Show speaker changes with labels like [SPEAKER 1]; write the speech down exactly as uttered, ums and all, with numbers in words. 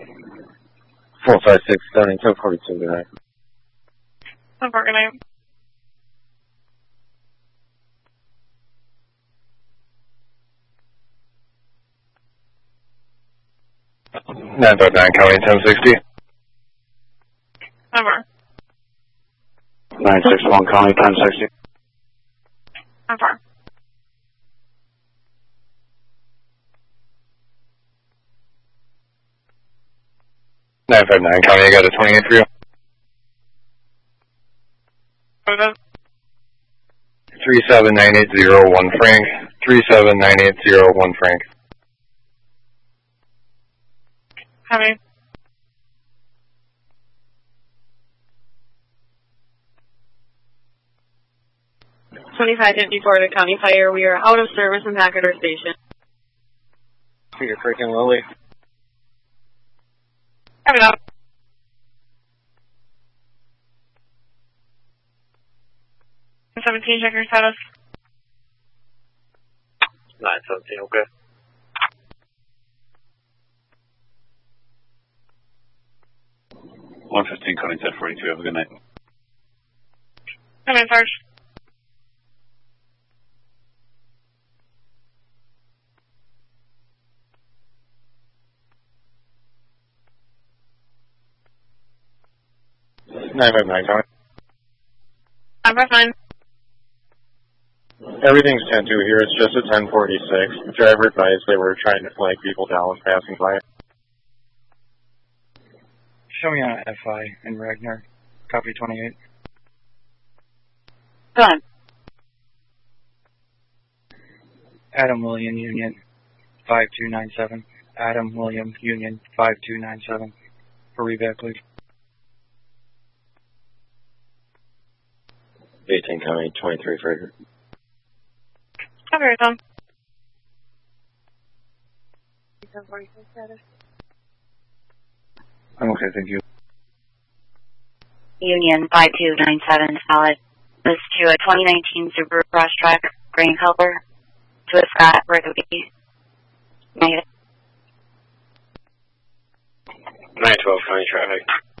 [SPEAKER 1] four five six, starting ten forty-two, good night.
[SPEAKER 2] ten four, good night.
[SPEAKER 1] nine five nine, county ten sixty.
[SPEAKER 2] ten four.
[SPEAKER 1] nine six one, county ten sixty.
[SPEAKER 2] ten four.
[SPEAKER 1] nine five nine, county, I got a twenty-eight for you.
[SPEAKER 2] What is it?
[SPEAKER 1] three seven nine eight zero one, Frank. three seven nine eight zero one, Frank.
[SPEAKER 2] Heavy. twenty-five fifty-four to County Fire. We are out of service in Packader Station.
[SPEAKER 1] You're freaking Lily.
[SPEAKER 2] Coming up. seventeen, check your status.
[SPEAKER 1] nine seventeen, okay. one fifteen, county ten forty-two, have a good night.
[SPEAKER 2] Come in, Sarge.
[SPEAKER 1] nine five nine, county.
[SPEAKER 2] nine five nine.
[SPEAKER 1] Everything's ten two here, it's just a ten forty-six. The driver advised they were trying to flag people down passing by.
[SPEAKER 3] Show me on F I in Ragnar. Copy twenty-eight.
[SPEAKER 2] Done.
[SPEAKER 3] Adam William Union five two nine seven. Adam William Union five two nine seven. For reback, please.
[SPEAKER 1] eighteen, county twenty-three, Fraser.
[SPEAKER 2] Copy, Tom.
[SPEAKER 3] I'm okay, thank you.
[SPEAKER 4] Union five two nine seven, solid. This to a twenty nineteen Subaru Crosstrek, green color, to a Scott, Rickety. Negative.
[SPEAKER 1] nine twelve, county traffic.